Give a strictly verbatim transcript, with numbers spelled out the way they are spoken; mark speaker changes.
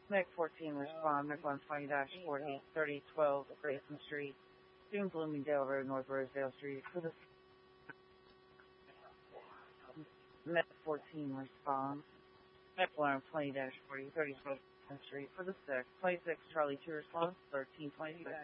Speaker 1: Meg fourteen respond, Meg one twenty forty thirty twelve Grayson Street, Dune Bloomingdale Road, North Rosedale Street. For the Meg fourteen respond, Meg one twenty forty thirty twelve Grayson Street. For the sixth, twenty-six Charlie two response, thirteen twenty-six